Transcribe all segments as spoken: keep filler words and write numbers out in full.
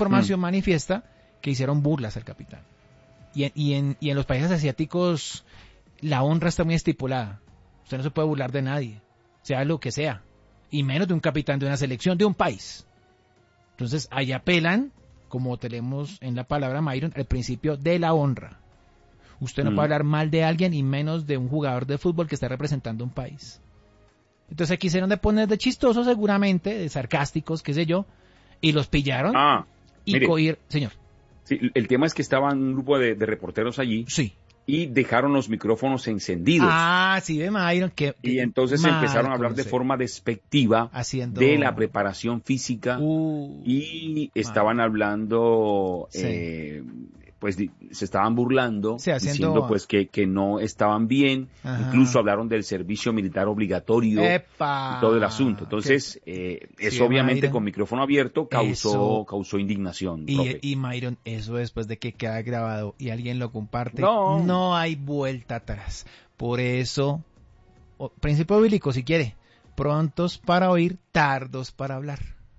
información Mm. manifiesta que hicieron burlas al capitán. Y en, y, en, y en los países asiáticos la honra está muy estipulada. Usted no se puede burlar de nadie, sea lo que sea, y menos de un capitán de una selección, de un país. Entonces, ahí apelan, como tenemos en la palabra Myron, el principio de la honra. Usted no Mm. puede hablar mal de alguien y menos de un jugador de fútbol que está representando un país. Entonces, quisieron de poner de chistosos seguramente, de sarcásticos, qué sé yo, y los pillaron Ah, y mire, coger... Señor. sí, el tema es que estaban un grupo de, de reporteros allí Sí. y dejaron los micrófonos encendidos. Ah, sí, ve Myron, que, que Y entonces mal empezaron a hablar de consejo. forma despectiva Haciendo... de la preparación física Uh, y estaban hablando, Sí. eh, pues di- se estaban burlando, Sí, haciendo- diciendo pues que, que no estaban bien, Ajá. incluso hablaron del servicio militar obligatorio ¡Epa! y todo el asunto. Entonces, eh, eso Sí, obviamente Myron. con micrófono abierto causó, Eso- causó indignación, Y, profe. y Myron, eso después de que queda grabado y alguien lo comparte, No. no hay vuelta atrás. Por eso, o- principio bíblico si quiere, prontos para oír, tardos para hablar.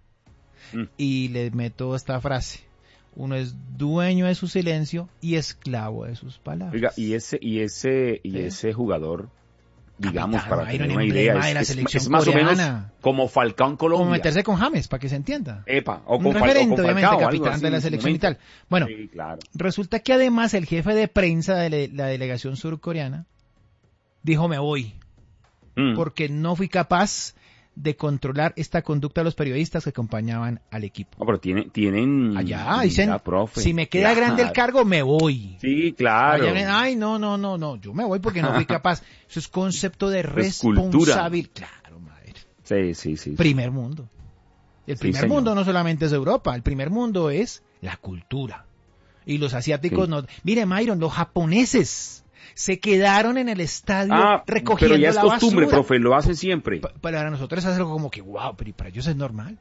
Mm. Y le meto esta frase: uno es dueño de su silencio y esclavo de sus palabras. Oiga, y ese, y ese, y Sí. ese jugador, digamos, Capitán para Myron, tener una emblema idea, de la es, es- selección es más o menos coreana. como Falcao en Colombia. Como meterse con James, para que se entienda. Epa, o Un con, Fal- o referente, con obviamente, Falcao, algo capitán así de la en su selección y momento. tal. Bueno, Sí, claro. resulta que además el jefe de prensa de le- la delegación surcoreana dijo: me voy, Mm. porque no fui capaz de controlar esta conducta de los periodistas que acompañaban al equipo. No, pero tienen, tienen Allá dicen, dignidad, profe. si me queda Claro. grande el cargo, me voy. Sí, claro. Allá ven, ay, no, no, no, no, yo me voy porque no fui capaz. Eso es concepto de Es cultura. responsabilidad. Claro, madre. Sí, sí, sí. Primer mundo. El Sí, primer señor. mundo no solamente es Europa, el primer mundo es la cultura. Y los asiáticos Sí. no. Mire, Myron, los japoneses se quedaron en el estadio Ah, recogiendo pero ya es la costumbre, basura. profe, lo hacen siempre. Pa- Para nosotros es algo como que, wow, pero para ellos es normal.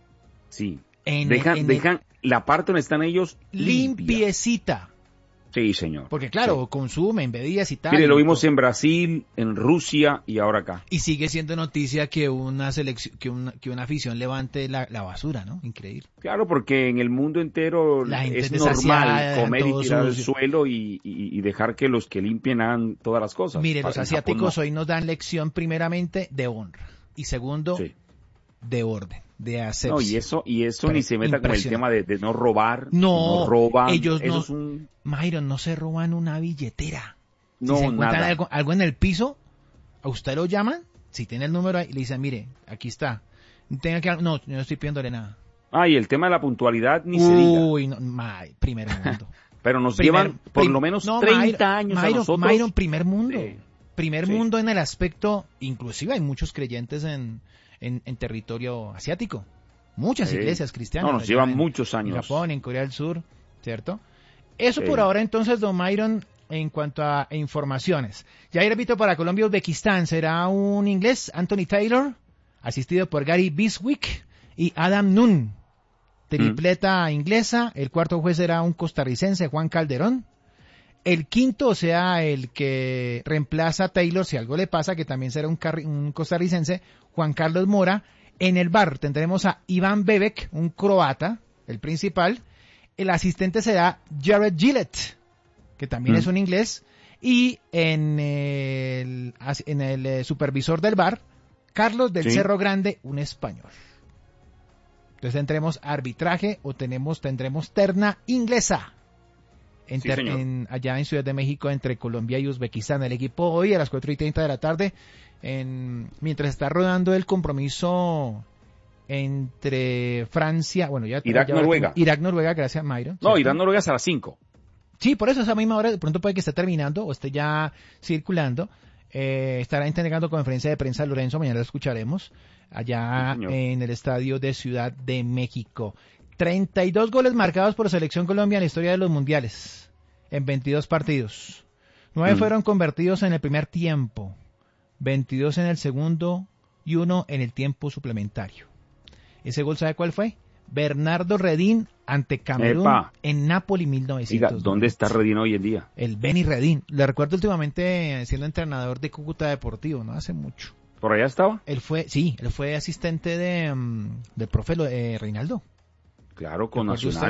Sí. En dejan, el- en dejan la parte donde están ellos limpia. Limpiecita. Sí, señor. Porque claro, Sí. consumen bebidas y tal. Mire, lo y vimos todo. en Brasil, en Rusia y ahora acá. Y sigue siendo noticia que una selección, que una, que una afición levante la, la basura, ¿no? Increíble. Claro, porque en el mundo entero La gente es desasiada, normal dejan comer y todo tirar al sucio. suelo y, y- y dejar que los que limpien hagan todas las cosas. Mire, Pa- los en Japón asiáticos no. hoy nos dan lección primeramente de honra y segundo Sí. de orden, de asepsia. No, y eso, y eso Pero ni se meta con el impresionante. tema de, de no robar. No, roban. ellos eso no- es un... Myron, no se roban una billetera. No, si se encuentran nada. algo, algo en el piso, a usted lo llaman, si tiene el número ahí, le dicen, mire, aquí está. Tenga que, no, yo no estoy pidiéndole nada. Ah, y el tema de la puntualidad ni se diga. Uy, no, my, primer mundo. Pero nos Primer- llevan por prim- lo menos no, treinta Myron, años a Myron, nosotros. Myron, primer mundo. Sí. Primer Sí. mundo en el aspecto, inclusive hay muchos creyentes en, en, en territorio asiático. Muchas Sí. iglesias cristianas. No, nos allá llevan en- muchos años. En Japón, en Corea del Sur, ¿cierto? Eso Sí. por ahora entonces, don Myron, en cuanto a informaciones. Ya el árbitro para Colombia y Uzbekistán será un inglés, Anthony Taylor, asistido por Gary Biswick y Adam Nunn. Tripleta inglesa. El cuarto juez será un costarricense, Juan Calderón. El quinto, o sea, el que reemplaza a Taylor, si algo le pasa, que también será un, carri- un costarricense, Juan Carlos Mora. En el bar tendremos a Iván Bebek, un croata, el principal. El asistente será Jared Gillett, que también Mm. es un inglés. Y en el, en el eh, supervisor del bar, Carlos del Sí. Cerro Grande, un español. Entonces tendremos arbitraje o tenemos, tendremos terna inglesa. En Sí, ter- señor. en- allá en Ciudad de México entre Colombia y Uzbekistán. El equipo hoy a las cuatro y treinta de la tarde, en, mientras está rodando el compromiso entre Francia, bueno, ya... Irak, ya- Noruega. Irak, Noruega, gracias, Myron. No, ¿cierto? Irán Noruega es a las cinco. Sí, por eso a esa misma hora, de pronto puede que esté terminando o esté ya circulando. Eh, estará entregando conferencia de prensa Lorenzo, mañana lo escucharemos, allá Sí, señor. en el estadio de Ciudad de México. treinta y dos goles marcados por Selección Colombia en la historia de los mundiales, en veintidós partidos. nueve Mm. fueron convertidos en el primer tiempo, veintidós en el segundo y uno en el tiempo suplementario. ¿Ese gol sabe cuál fue? Bernardo Redín ante Camerún Epa. en Napoli mil Diga, novecientos. ¿dónde está Redín hoy en día? El Benny Redín. Le recuerdo últimamente siendo entrenador de Cúcuta Deportivo, no hace mucho. ¿Por allá estaba? Él fue, sí, él fue asistente de, mm, del profe eh, Reinaldo. Claro, con Recuerde usted Nacional.